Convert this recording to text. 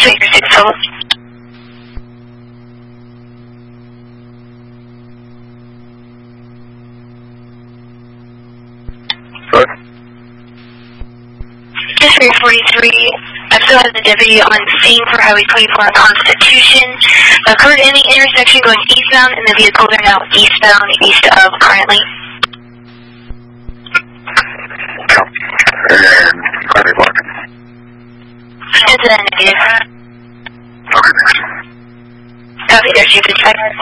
check your 6 total. Good. History 43, I still have the deputy on scene for Highway 24 on Constitution. Occurred in the intersection going eastbound, and the vehicles are now eastbound, east of currently. And Friday block. It's a negative. Okay, thanks. Copy there, Chief Inspector.